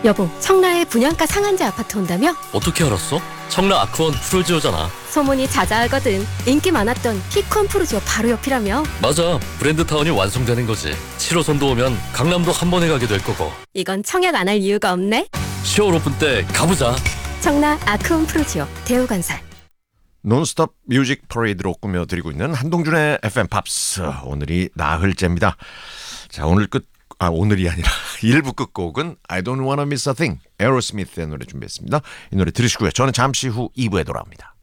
여보, 청라에 분양가 상한제 아파트 온다며? 어떻게 알았어? 청라 아크원 프루지오잖아. 소문이 자자하거든. 인기 많았던 피콘 프루지오 바로 옆이라며? 맞아, 브랜드 타운이 완성되는 거지. 7호선도 오면 강남도 한 번에 가게 될 거고. 이건 청약 안 할 이유가 없네. 10월 오픈 때 가보자. 청라 아크원 프루지오 대우건설. 논스톱 뮤직 퍼레이드로 꾸며드리고 있는 한동준의 FM 팝스. 오늘이 나흘째입니다. 자, 오늘이 아니라 1부 끝곡은 I Don't Wanna Miss a Thing, 에어로스미스의 노래 준비했습니다. 이 노래 들으시고요. 저는 잠시 후 2부에 돌아옵니다.